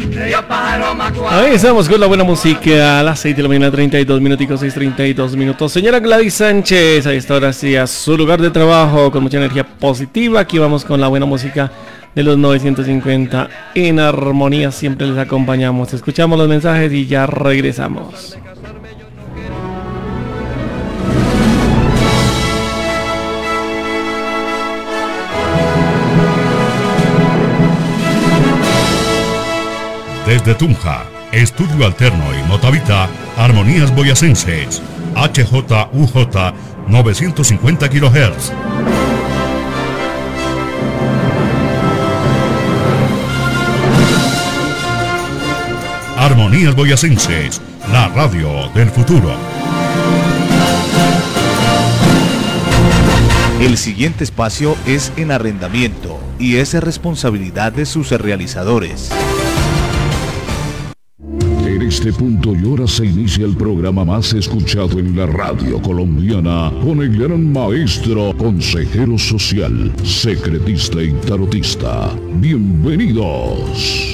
Ahí estamos con la buena música a las 6 de la mañana, 32 minuticos, 6:32 minutos. Señora Gladys Sánchez, a esta hora sí a su lugar de trabajo con mucha energía positiva. Aquí vamos con la buena música de los 950 en armonía. Siempre les acompañamos. Escuchamos los mensajes y ya regresamos. Desde Tunja, Estudio Alterno y Motavita, Armonías Boyacenses, HJUJ 950 kHz. Armonías Boyacenses, la radio del futuro. El siguiente espacio es en arrendamiento y es responsabilidad de sus realizadores. En este punto y hora se inicia el programa más escuchado en la radio colombiana con el gran maestro, consejero social, secretista y tarotista. Bienvenidos.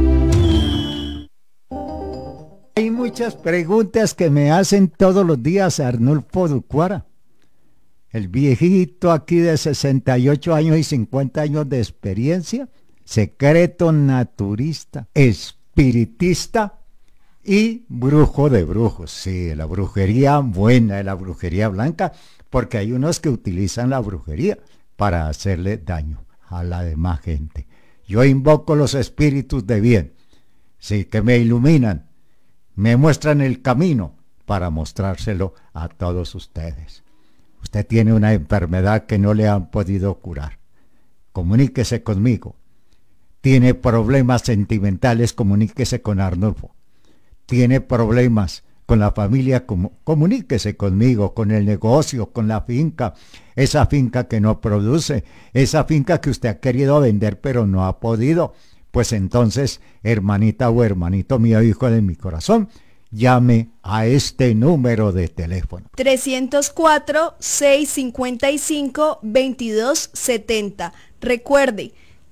Hay muchas preguntas que me hacen todos los días Arnulfo Ducuara. El viejito aquí de 68 años y 50 años de experiencia, secreto naturista, espiritista y brujo de brujos. Sí, la brujería buena, la brujería blanca, porque hay unos que utilizan la brujería para hacerle daño a la demás gente. Yo invoco los espíritus de bien, sí, que me iluminan, me muestran el camino para mostrárselo a todos ustedes. Usted tiene una enfermedad que no le han podido curar. Comuníquese conmigo. Tiene problemas sentimentales, comuníquese con Arnulfo. Tiene problemas con la familia, comuníquese conmigo, con el negocio, con la finca, esa finca que no produce, esa finca que usted ha querido vender pero no ha podido. Pues entonces, hermanita o hermanito mío, hijo de mi corazón, llame a este número de teléfono. 304-655-2270. Recuerde,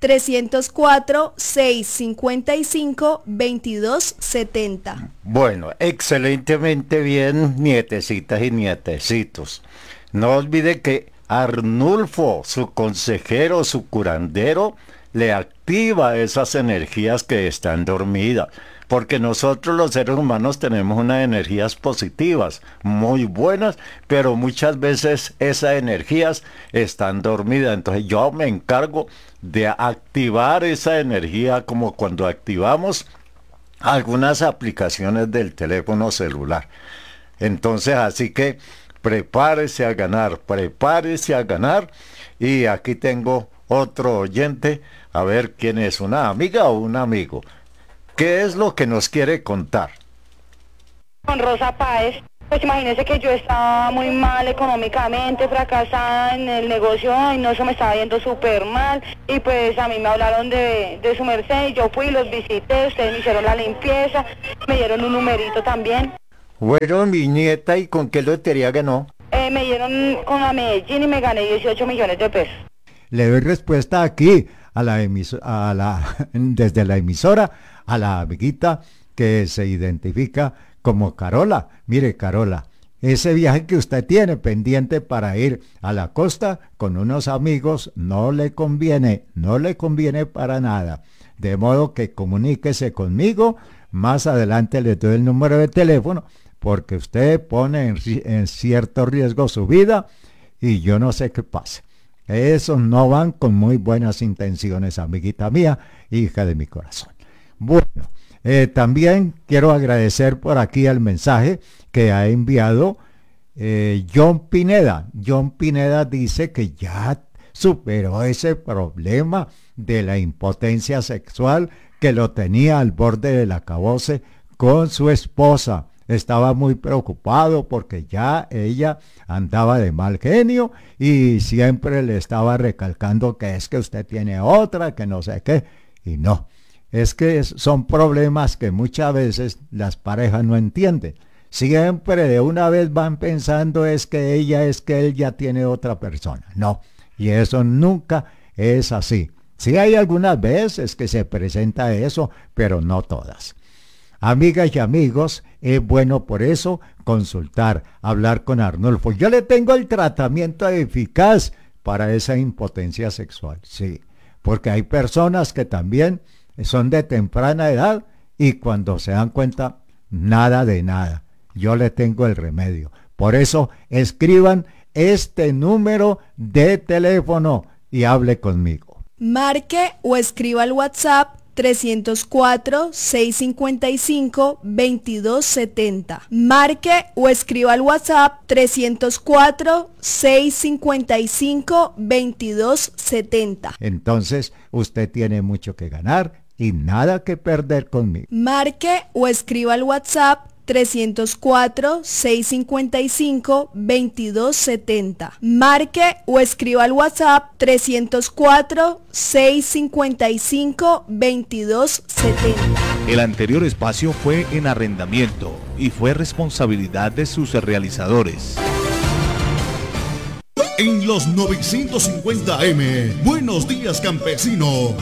304-655-2270. Bueno, excelentemente bien, nietecitas y nietecitos. No olvide que Arnulfo, su consejero, su curandero, le activa esas energías que están dormidas. Porque nosotros los seres humanos tenemos unas energías positivas, muy buenas, pero muchas veces esas energías están dormidas. Entonces yo me encargo de activar esa energía como cuando activamos algunas aplicaciones del teléfono celular. Entonces así que prepárese a ganar. Y aquí tengo otro oyente, a ver quién es, una amiga o un amigo. ¿Qué es lo que nos quiere contar? Con Rosa Páez, pues imagínese que yo estaba muy mal económicamente, fracasada en el negocio y no se me estaba yendo súper mal. Y pues a mí me hablaron de su merced y yo fui, los visité, ustedes me hicieron la limpieza, me dieron un numerito también. Bueno, mi nieta, ¿y con qué lotería ganó? Me dieron con la Medellín y me gané 18 millones de pesos. Le doy respuesta aquí desde la emisora a la amiguita que se identifica como Carola. Mire, Carola, ese viaje que usted tiene pendiente para ir a la costa con unos amigos no le conviene para nada. De modo que comuníquese conmigo, más adelante le doy el número de teléfono, porque usted pone en cierto riesgo su vida y yo no sé qué pase. Esos no van con muy buenas intenciones, amiguita mía, hija de mi corazón. Bueno, también quiero agradecer por aquí el mensaje que ha enviado John Pineda. John Pineda dice que ya superó ese problema de la impotencia sexual que lo tenía al borde del acabose con su esposa. Estaba muy preocupado porque ya ella andaba de mal genio y siempre le estaba recalcando que es que usted tiene otra, que no sé qué, y no. Es que son problemas que muchas veces las parejas no entienden. Siempre de una vez van pensando es que él ya tiene otra persona. No, y eso nunca es así. Sí hay algunas veces que se presenta eso, pero no todas. Amigas y amigos, es bueno por eso consultar, hablar con Arnulfo. Yo le tengo el tratamiento eficaz para esa impotencia sexual, sí. Porque hay personas que también son de temprana edad y cuando se dan cuenta, nada de nada. Yo le tengo el remedio. Por eso escriban este número de teléfono y hable conmigo. Marque o escriba al WhatsApp 304-655-2270. Marque o escriba al WhatsApp 304-655-2270. Entonces, usted tiene mucho que ganar y nada que perder conmigo. Marque o escriba al WhatsApp 304-655-2270. Marque o escriba al WhatsApp 304-655-2270. El anterior espacio fue en arrendamiento y fue responsabilidad de sus realizadores. En los 950M, Buenos Días Campesino,